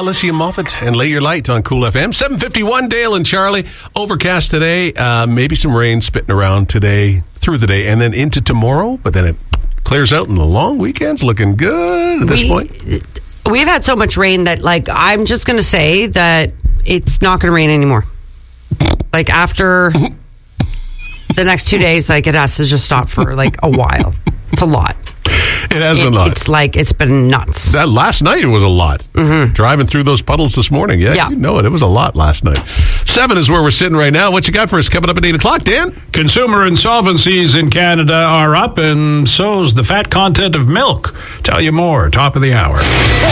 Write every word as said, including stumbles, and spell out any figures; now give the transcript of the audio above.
Alicia Moffat and Lay Your Light on Cool F M. seven fifty-one, Dale and Charlie. Overcast today. Uh, maybe some rain spitting around today, through the day, and then into tomorrow. But then it clears out, and the long weekend's looking good at this we, point. We've had so much rain that, like, I'm just going to say that it's not going to rain anymore. Like, after the next two days, like, it has to just stop for, like, a while. It's a lot. It has it, been a lot. It's like, it's been nuts. That last night it was a lot. Mm-hmm. Driving through those puddles this morning. Yeah, yeah, you know it. It was a lot last night. Seven is where we're sitting right now. What you got for us coming up at eight o'clock, Dan? Consumer insolvencies in Canada are up, and so's the fat content of milk. Tell you more, top of the hour.